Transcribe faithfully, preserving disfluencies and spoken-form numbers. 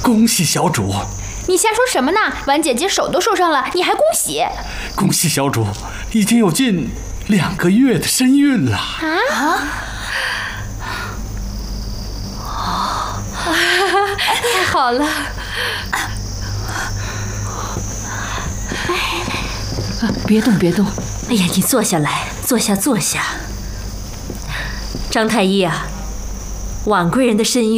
恭喜小主！ 你瞎说什么呢？婉姐姐手都受伤了，你还恭喜？ 恭喜小主，已经有近两个月的身孕了。 啊！哦，太好了！ 啊，别动，别动！ 哎呀，你坐下来，坐下，坐下。张太医啊，婉贵人的身孕